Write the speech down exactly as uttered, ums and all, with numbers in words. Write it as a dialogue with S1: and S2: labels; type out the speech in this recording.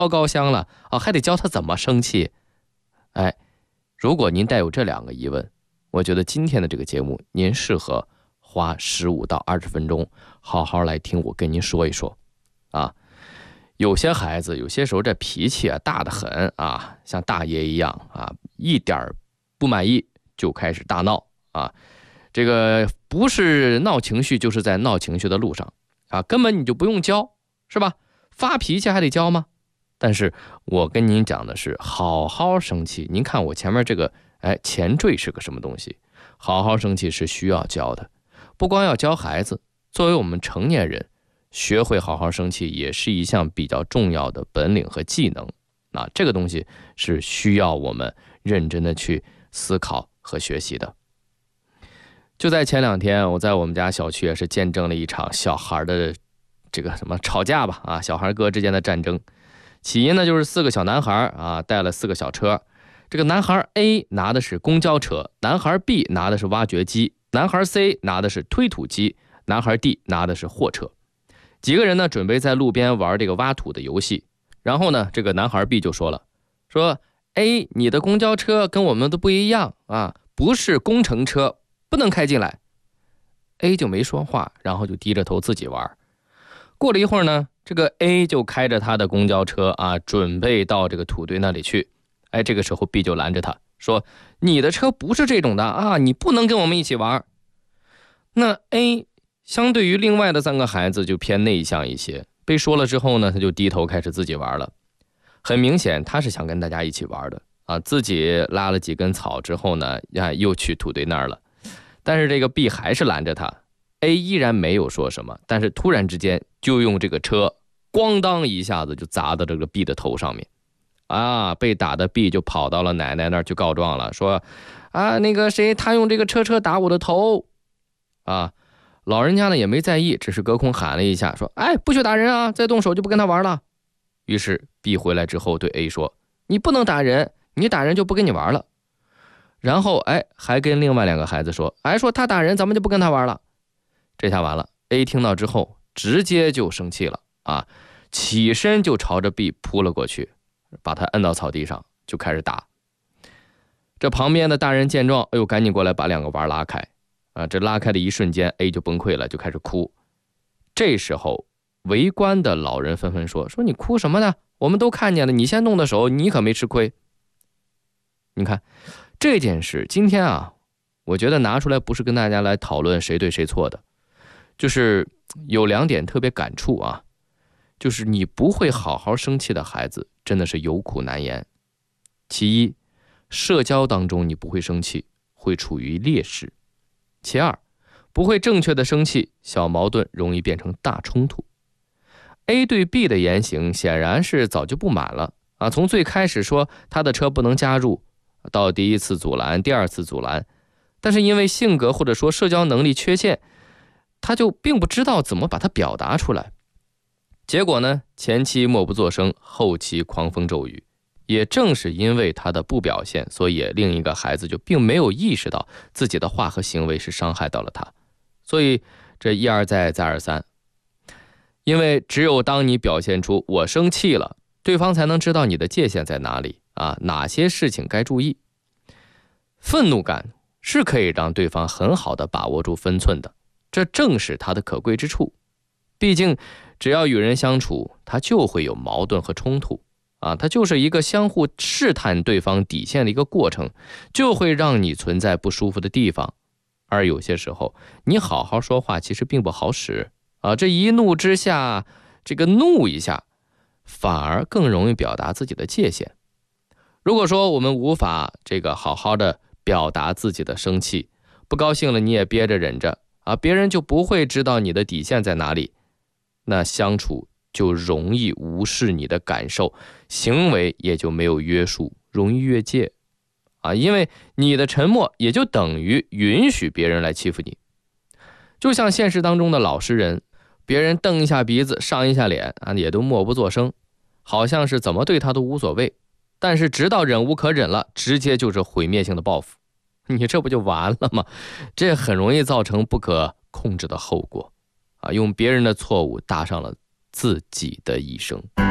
S1: 烧高香了啊，还得教他怎么生气。哎，如果您带有这两个疑问，我觉得今天的这个节目您适合花十五到二十分钟好好来听我跟您说一说啊。有些孩子有些时候这脾气啊大得很啊，像大爷一样啊，一点不满意就开始大闹啊，这个不是闹情绪就是在闹情绪的路上啊，根本你就不用教，是吧？发脾气还得教吗？但是我跟您讲的是好好生气。您看我前面这个哎前缀是个什么东西？好好生气是需要教的，不光要教孩子，作为我们成年人学会好好生气也是一项比较重要的本领和技能啊，这个东西是需要我们认真的去思考和学习的。就在前两天，我在我们家小区也是见证了一场小孩的这个什么吵架吧啊，小孩哥之间的战争。起因呢就是四个小男孩啊带了四个小车，这个男孩 A 拿的是公交车，男孩 B 拿的是挖掘机，男孩 C 拿的是推土机，男孩 D 拿的是货车。几个人呢准备在路边玩这个挖土的游戏，然后呢这个男孩 B 就说了，说 A 你的公交车跟我们的不一样啊，不是工程车，不能开进来。 A 就没说话，然后就低着头自己玩。过了一会儿呢，这个 A 就开着他的公交车啊，准备到这个土堆那里去。哎，这个时候 B 就拦着他说，你的车不是这种的啊，你不能跟我们一起玩。那 A 相对于另外的三个孩子就偏内向一些，被说了之后呢，他就低头开始自己玩了。很明显他是想跟大家一起玩的啊，自己拉了几根草之后呢，啊，又去土堆那儿了。但是这个 B 还是拦着他， A 依然没有说什么，但是突然之间就用这个车咣当一下子就砸到这个 B 的头上面啊，被打的 B 就跑到了奶奶那儿去告状了，说啊那个谁他用这个车车打我的头啊。老人家呢也没在意，只是隔空喊了一下说，哎，不许打人啊，再动手就不跟他玩了。于是 B 回来之后对 A 说，你不能打人，你打人就不跟你玩了。然后哎还跟另外两个孩子说，哎说他打人咱们就不跟他玩了。这下完了， A 听到之后直接就生气了啊，起身就朝着 B 扑了过去，把他摁到草地上就开始打。这旁边的大人见状，哎呦赶紧过来把两个娃拉开啊！这拉开的一瞬间 A 就崩溃了，就开始哭。这时候围观的老人纷纷说，说你哭什么呢？我们都看见了，你先动的手，你可没吃亏。你看这件事今天啊，我觉得拿出来不是跟大家来讨论谁对谁错的，就是有两点特别感触啊，就是你不会好好生气的孩子真的是有苦难言。其一，社交当中你不会生气，会处于劣势。其二，不会正确的生气，小矛盾容易变成大冲突。 A 对 B 的言行显然是早就不满了啊，从最开始说他的车不能加入，到第一次阻拦，第二次阻拦，但是因为性格或者说社交能力缺陷，他就并不知道怎么把它表达出来。结果呢，前期默不作声，后期狂风骤雨。也正是因为他的不表现，所以另一个孩子就并没有意识到自己的话和行为是伤害到了他。所以这一而再再而三，因为只有当你表现出我生气了，对方才能知道你的界限在哪里啊，哪些事情该注意。愤怒感是可以让对方很好的把握住分寸的，这正是他的可贵之处。毕竟只要与人相处，他就会有矛盾和冲突啊，它就是一个相互试探对方底线的一个过程，就会让你存在不舒服的地方。而有些时候你好好说话其实并不好使啊，这一怒之下，这个怒一下反而更容易表达自己的界限。如果说我们无法这个好好的表达自己的生气，不高兴了你也憋着忍着啊，别人就不会知道你的底线在哪里，那相处就容易无视你的感受，行为也就没有约束，容易越界啊，因为你的沉默也就等于允许别人来欺负你。就像现实当中的老实人，别人瞪一下鼻子上一下脸啊，也都默不作声，好像是怎么对他都无所谓，但是直到忍无可忍了，直接就是毁灭性的报复，你这不就完了吗？这很容易造成不可控制的后果啊，用别人的错误搭上了自己的一生。